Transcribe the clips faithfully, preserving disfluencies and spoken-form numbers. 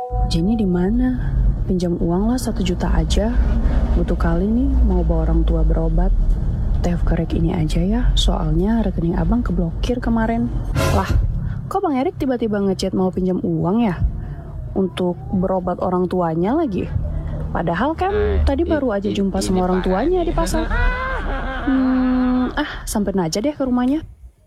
Jenny di mana? Pinjam uang lah satu juta aja. Butuh kali nih mau bawa orang tua berobat. Tev kerek ini aja ya, soalnya rekening abang keblokir kemarin. Lah, kok Bang Erik tiba-tiba ngechat mau pinjam uang ya? Untuk berobat orang tuanya lagi. Padahal kan eh, tadi baru aja jumpa sama orang tuanya di pasar. Hmm, ah, samperin aja deh ke rumahnya.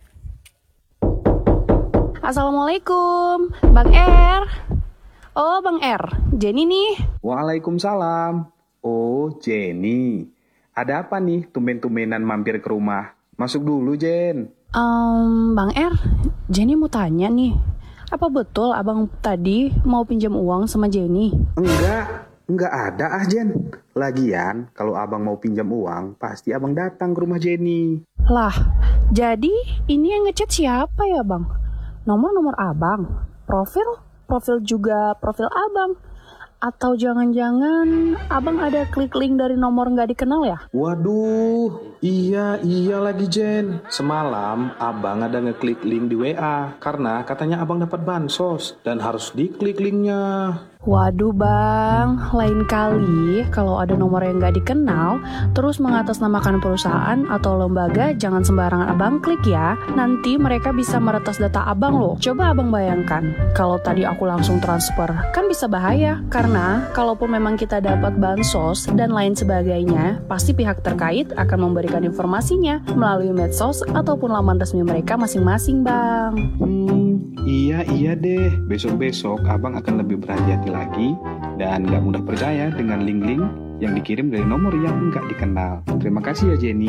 Assalamualaikum, Bang R. Oh, Bang R, Jenny nih. Waalaikumsalam. Oh, Jenny. Ada apa nih tumben-tumbenan mampir ke rumah? Masuk dulu, Jen. Um, Bang R, Jenny mau tanya nih. Apa betul abang tadi mau pinjam uang sama Jenny? Enggak, enggak ada ah, Jen. Lagian, kalau abang mau pinjam uang, pasti abang datang ke rumah Jenny. Lah, jadi ini yang ngechat siapa ya, Bang? Nomor-nomor abang? Profil? Profil juga profil abang? Atau jangan-jangan abang ada klik link dari nomor nggak dikenal ya? Waduh, iya iya lagi Jen. Semalam abang ada ngeklik link di W A karena katanya abang dapat bansos dan harus diklik linknya. Waduh bang, lain kali kalau ada nomor yang nggak dikenal terus mengatasnamakan perusahaan atau lembaga, jangan sembarangan abang klik ya. Nanti mereka bisa meretas data abang loh. Coba abang bayangkan kalau tadi aku langsung transfer, kan bisa bahaya. Karena kalaupun memang kita dapat bansos dan lain sebagainya, pasti pihak terkait akan memberikan informasinya melalui medsos ataupun laman resmi mereka masing-masing bang. Hmm, iya iya deh. Besok-besok abang akan lebih berhati-hati lagi dan gak mudah percaya dengan link-link yang dikirim dari nomor yang gak dikenal. Terima kasih ya Jenny.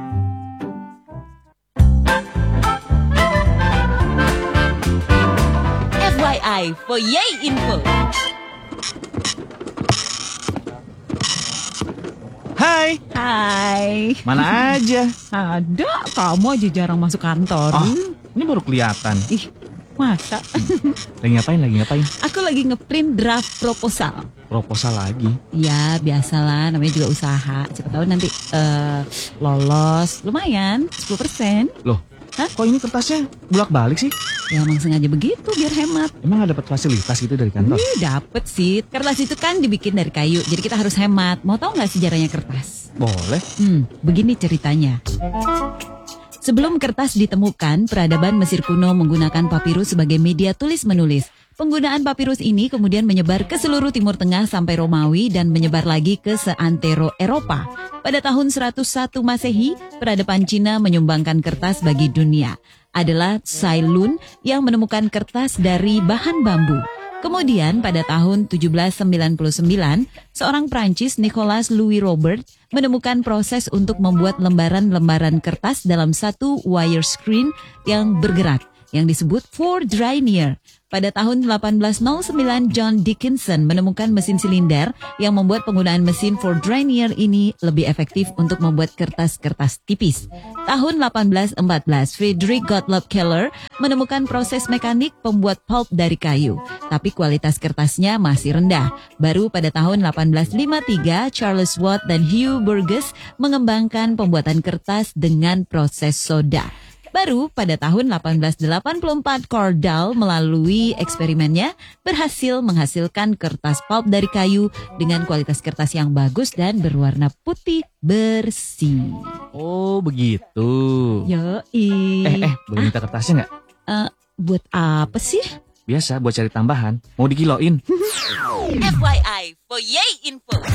F Y I for Yay Info. Hai. Hai. Mana aja? Ada, kamu aja jarang masuk kantor. Oh, ini baru kelihatan. Ih, masa? Lagi ngapain, lagi ngapain? Aku lagi ngeprint draft proposal. Proposal lagi? Ya, biasalah, namanya juga usaha. Siapa tahu nanti uh, lolos. Lumayan, sepuluh persen. Loh, hah? Kok ini kertasnya bolak-balik sih? Ya emang sengaja begitu, biar hemat. Emang ada dapat fasilitas gitu dari kantor? Ih, dapet sih. Kertas itu kan dibikin dari kayu, jadi kita harus hemat. Mau tahu nggak sejarahnya kertas? Boleh. Hmm, begini ceritanya. Sebelum kertas ditemukan, peradaban Mesir kuno menggunakan papirus sebagai media tulis-menulis. Penggunaan papirus ini kemudian menyebar ke seluruh Timur Tengah sampai Romawi dan menyebar lagi ke seantero Eropa. Pada tahun seratus satu Masehi, peradaban Cina menyumbangkan kertas bagi dunia. Adalah Tsai Lun yang menemukan kertas dari bahan bambu. Kemudian pada tahun tujuh belas sembilan puluh sembilan, seorang Prancis Nicolas Louis Robert menemukan proses untuk membuat lembaran-lembaran kertas dalam satu wire screen yang bergerak, yang disebut Four-Drinier. Pada tahun delapan belas nol sembilan, John Dickinson menemukan mesin silinder yang membuat penggunaan mesin Four-Drinier ini lebih efektif untuk membuat kertas-kertas tipis. Tahun delapan belas empat belas, Friedrich Gottlob Keller menemukan proses mekanik pembuat pulp dari kayu, tapi kualitas kertasnya masih rendah. Baru pada tahun delapan belas lima puluh tiga, Charles Watt dan Hugh Burgess mengembangkan pembuatan kertas dengan proses soda. Baru pada tahun delapan belas delapan puluh empat, Cordell melalui eksperimennya berhasil menghasilkan kertas pulp dari kayu dengan kualitas kertas yang bagus dan berwarna putih bersih. Oh begitu. Yoi. Eh eh boleh minta kertasnya nggak? Uh, buat apa sih? Biasa buat cari tambahan. Mau dikiloin. F Y I for Yay Info.